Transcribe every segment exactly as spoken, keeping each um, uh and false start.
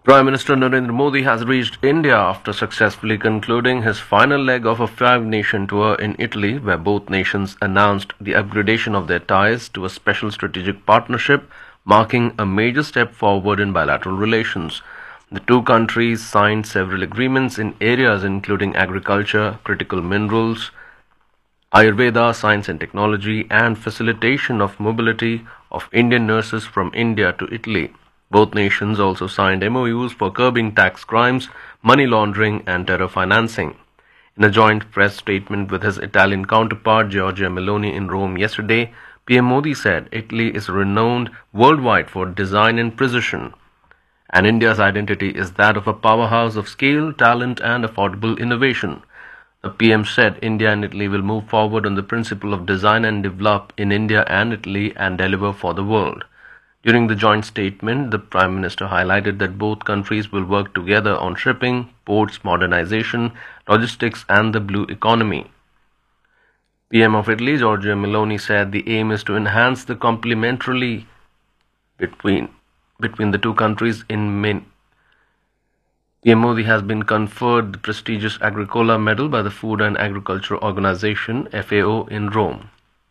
Prime Minister Narendra Modi has reached India after successfully concluding his final leg of a five-nation tour in Italy, where both nations announced the upgradation of their ties to a special strategic partnership, marking a major step forward in bilateral relations. The two countries signed several agreements in areas including agriculture, critical minerals, Ayurveda, science and technology, and facilitation of mobility of Indian nurses from India to Italy. Both nations also signed M O Us for curbing tax crimes, money laundering, and terror financing. In a joint press statement with his Italian counterpart Giorgia Meloni in Rome yesterday, P M Modi said Italy is renowned worldwide for design and precision, and India's identity is that of a powerhouse of scale, talent, and affordable innovation. The P M said India and Italy will move forward on the principle of design and develop in India and Italy and deliver for the world. During the joint statement, the Prime Minister highlighted that both countries will work together on shipping, ports, modernization, logistics, and the blue economy. P M of Italy, Giorgia Meloni, said the aim is to enhance the complementarity between, between the two countries in main. P M Modi has been conferred the prestigious Agricola Medal by the Food and Agriculture Organization, F A O, in Rome.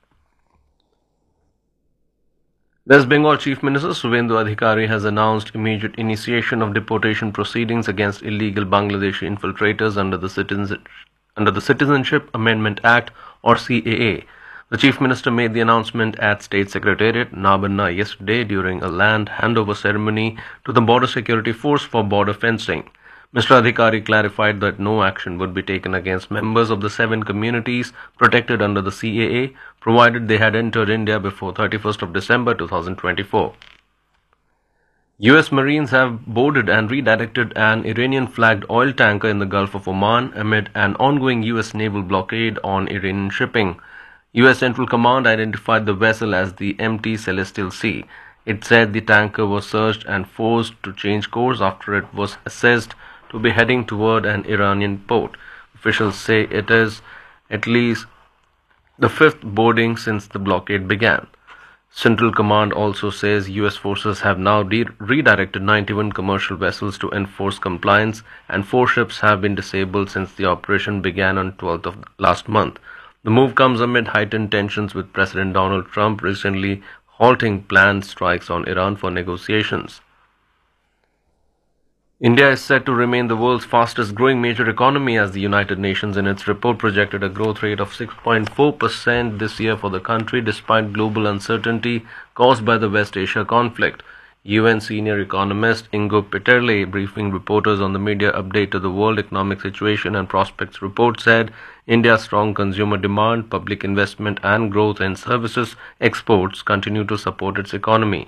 West Bengal Chief Minister Suvendu Adhikari has announced immediate initiation of deportation proceedings against illegal Bangladeshi infiltrators under the, Citizenship, under the Citizenship Amendment Act, or C A A. The Chief Minister made the announcement at State Secretariat, Nabanna, yesterday during a land handover ceremony to the Border Security Force for border fencing. Mister Adhikari clarified that no action would be taken against members of the seven communities protected under the C A A, provided they had entered India before thirty-first of December two thousand twenty-four. U S Marines have boarded and redirected an Iranian-flagged oil tanker in the Gulf of Oman amid an ongoing U S naval blockade on Iranian shipping. U S Central Command identified the vessel as the M T Celestial Sea. It said the tanker was searched and forced to change course after it was assessed to be heading toward an Iranian port. Officials say it is at least the fifth boarding since the blockade began. Central Command also says U S forces have now de- redirected ninety-one commercial vessels to enforce compliance, and four ships have been disabled since the operation began on twelfth of last month. The move comes amid heightened tensions with President Donald Trump recently halting planned strikes on Iran for negotiations. India is set to remain the world's fastest growing major economy as the United Nations in its report projected a growth rate of six point four percent this year for the country despite global uncertainty caused by the West Asia conflict. U N senior economist Ingo Peterle, briefing reporters on the media update to the World Economic Situation and Prospects report, said India's strong consumer demand, public investment, and growth in services exports continue to support its economy.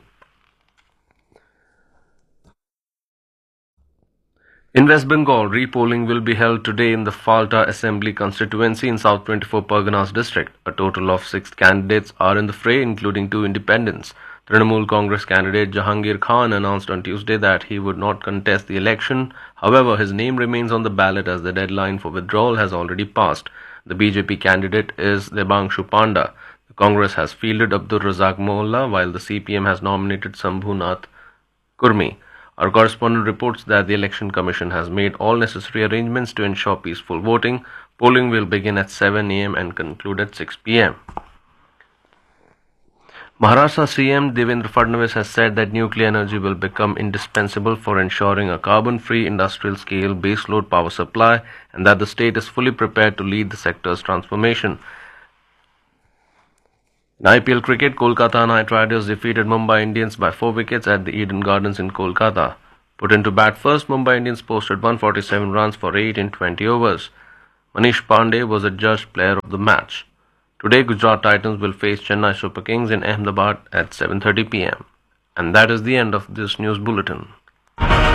In West Bengal, repolling will be held today in the Falta Assembly constituency in South twenty-four Parganas district. A total of six candidates are in the fray, including two independents. Trinamool Congress candidate Jahangir Khan announced on Tuesday that he would not contest the election. However, his name remains on the ballot as the deadline for withdrawal has already passed. The B J P candidate is Debangshu Panda. The Congress has fielded Abdur Razak Mohalla, while the C P M has nominated Sambhunath Kurmi. Our correspondent reports that the Election Commission has made all necessary arrangements to ensure peaceful voting. Polling will begin at seven a m and conclude at six p m Maharashtra C M Devendra Fadnavis has said that nuclear energy will become indispensable for ensuring a carbon-free industrial-scale baseload power supply and that the state is fully prepared to lead the sector's transformation. In I P L cricket, Kolkata Knight Riders defeated Mumbai Indians by four wickets at the Eden Gardens in Kolkata. Put into bat first, Mumbai Indians posted one hundred forty-seven runs for eight in twenty overs. Manish Pandey was adjudged player of the match. Today, Gujarat Titans will face Chennai Super Kings in Ahmedabad at seven thirty p m And that is the end of this news bulletin.